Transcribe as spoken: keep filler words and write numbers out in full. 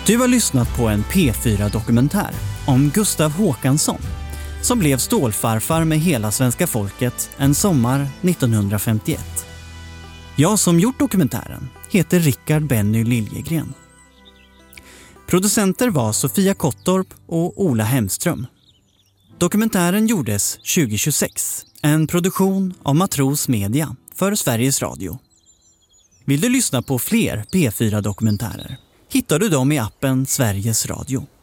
Du har lyssnat på en P fyra-dokumentär om Gustav Håkansson som blev stålfarfar med hela svenska folket en sommar nittonhundrafemtioett. Jag som gjort dokumentären heter Rickard Benny Liljegren. Producenter var Sofia Kottorp och Ola Hemström. Dokumentären gjordes tjugohundratjugosex, en produktion av Matros Media för Sveriges Radio. Vill du lyssna på fler P fyra-dokumentärer hittar du dem i appen Sveriges Radio.